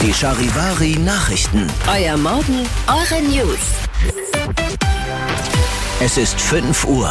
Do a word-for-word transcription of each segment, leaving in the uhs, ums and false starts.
Die Charivari Nachrichten. Euer Morgen, eure News. Es ist fünf Uhr.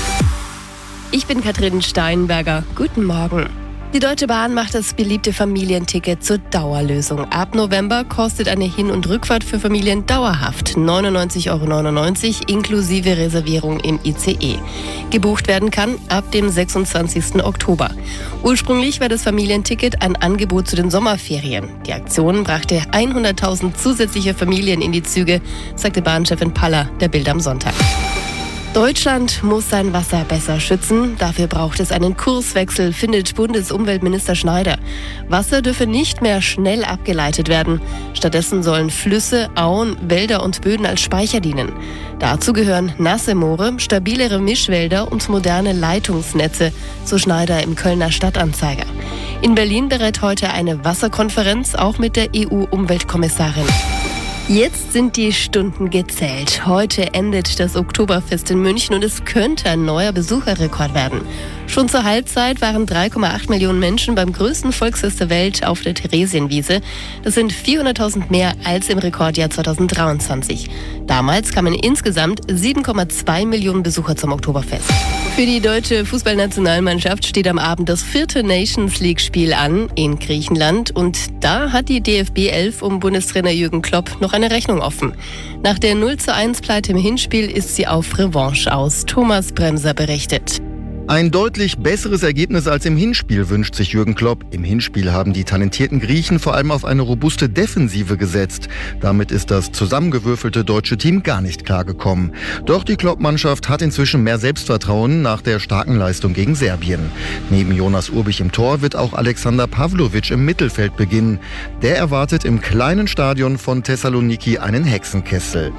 Ich bin Katrin Steinberger. Guten Morgen. Die Deutsche Bahn macht das beliebte Familienticket zur Dauerlösung. Ab November kostet eine Hin- und Rückfahrt für Familien dauerhaft neunundneunzig Euro neunundneunzig inklusive Reservierung im I C E. Gebucht werden kann ab dem sechsundzwanzigsten Oktober. Ursprünglich war das Familienticket ein Angebot zu den Sommerferien. Die Aktion brachte hunderttausend zusätzliche Familien in die Züge, sagte Bahnchefin Paller der Bild am Sonntag. Deutschland muss sein Wasser besser schützen. Dafür braucht es einen Kurswechsel, findet Bundesumweltminister Schneider. Wasser dürfe nicht mehr schnell abgeleitet werden. Stattdessen sollen Flüsse, Auen, Wälder und Böden als Speicher dienen. Dazu gehören nasse Moore, stabilere Mischwälder und moderne Leitungsnetze, so Schneider im Kölner Stadtanzeiger. In Berlin berät heute eine Wasserkonferenz, auch mit der E U-Umweltkommissarin. Jetzt sind die Stunden gezählt. Heute endet das Oktoberfest in München und es könnte ein neuer Besucherrekord werden. Schon zur Halbzeit waren drei Komma acht Millionen Menschen beim größten Volksfest der Welt auf der Theresienwiese. Das sind vierhunderttausend mehr als im Rekordjahr zweitausenddreiundzwanzig. Damals kamen insgesamt sieben Komma zwei Millionen Besucher zum Oktoberfest. Für die deutsche Fußballnationalmannschaft steht am Abend das vierte Nations-League-Spiel an in Griechenland. Und da hat die D F B elf um Bundestrainer Jürgen Klopp noch eine Rechnung offen. Nach der null zu eins Pleite im Hinspiel ist sie auf Revanche aus. Thomas Bremser berichtet. Ein deutlich besseres Ergebnis als im Hinspiel wünscht sich Jürgen Klopp. Im Hinspiel haben die talentierten Griechen vor allem auf eine robuste Defensive gesetzt. Damit ist das zusammengewürfelte deutsche Team gar nicht klargekommen. Doch die Klopp-Mannschaft hat inzwischen mehr Selbstvertrauen nach der starken Leistung gegen Serbien. Neben Jonas Urbich im Tor wird auch Alexander Pavlovic im Mittelfeld beginnen. Der erwartet im kleinen Stadion von Thessaloniki einen Hexenkessel.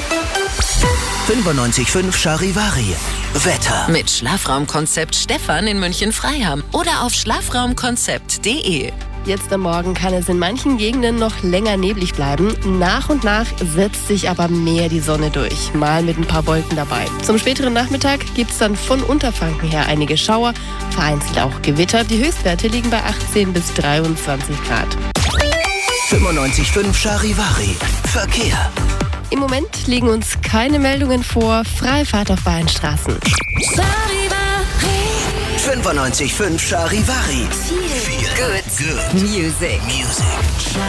fünfundneunzig Komma fünf Charivari. Wetter. Mit Schlafraumkonzept Stefan in München-Freiham oder auf schlafraumkonzept punkt de. Jetzt am Morgen kann es in manchen Gegenden noch länger neblig bleiben. Nach und nach setzt sich aber mehr die Sonne durch, mal mit ein paar Wolken dabei. Zum späteren Nachmittag gibt es dann von Unterfranken her einige Schauer, vereinzelt auch Gewitter. Die Höchstwerte liegen bei achtzehn bis dreiundzwanzig Grad. fünfundneunzig Komma fünf Charivari. Verkehr. Im Moment liegen uns keine Meldungen vor. Freifahrt auf beiden Straßen. fünfundneunzig Komma fünf Charivari. Good, good music. Music.